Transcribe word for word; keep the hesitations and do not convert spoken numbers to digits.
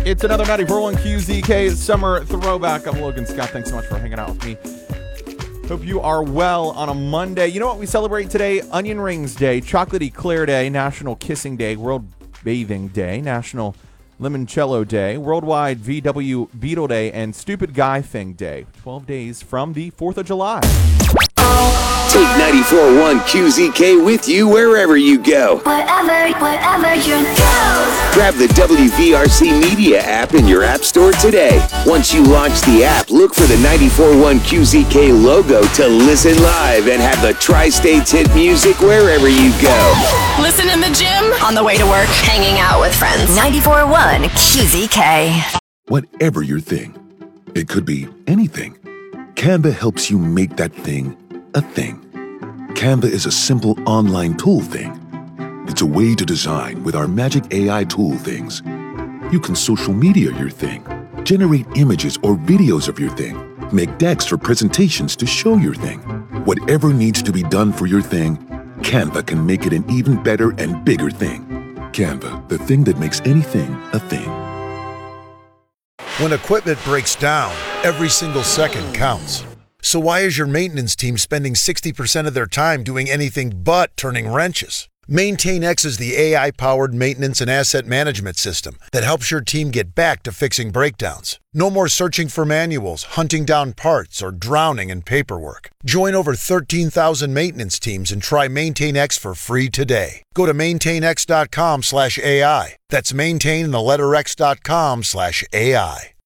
It's another ninety-four point one Q Z K Summer Throwback. I'm Logan Scott. Thanks so much for hanging out with me. Hope you are well on a Monday. You know what we celebrate today? Onion Rings Day, Chocolate Eclair Day, National Kissing Day, World Bathing Day, National Limoncello Day, Worldwide V W Beetle Day, and Stupid Guy Thing Day. twelve days from the fourth of July. Take ninety-four point one Q Z K with you wherever you go. Wherever, wherever you go. Grab the W V R C Media app in your app store today. Once you launch the app, look for the ninety-four point one Q Z K logo to listen live and have the Tri-States hit music wherever you go. Listen in the gym, on the way to work, hanging out with friends. ninety-four point one Q Z K. Whatever your thing, it could be anything. Canva helps you make that thing a thing. Canva is a simple online tool thing. It's a way to design with our magic A I tool things. You can social media your thing, generate images or videos of your thing, make decks for presentations to show your thing. Whatever needs to be done for your thing, Canva can make it an even better and bigger thing. Canva, the thing that makes anything a thing. When equipment breaks down, every single second counts. So why is your maintenance team spending sixty percent of their time doing anything but turning wrenches? MaintainX is the A I-powered maintenance and asset management system that helps your team get back to fixing breakdowns. No more searching for manuals, hunting down parts, or drowning in paperwork. Join over thirteen thousand maintenance teams and try MaintainX for free today. Go to maintainx.com slash AI. That's maintain the letter x.com slash AI.